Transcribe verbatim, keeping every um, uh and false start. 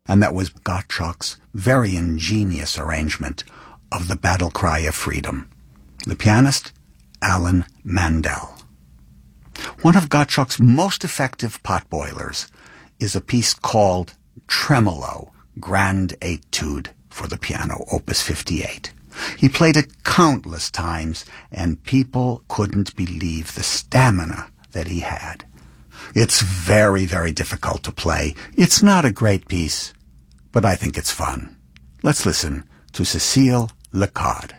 And that was Gottschalk's very ingenious arrangement of the Battle Cry of Freedom. The pianist, Alan Mandel. One of Gottschalk's most effective potboilers is a piece called Tremolo, Grand Etude for the piano, Opus fifty-eight. He played it countless times, and people couldn't believe the stamina that he had. It's very, very difficult to play. It's not a great piece, but I think it's fun. Let's listen to Cécile Lecoq.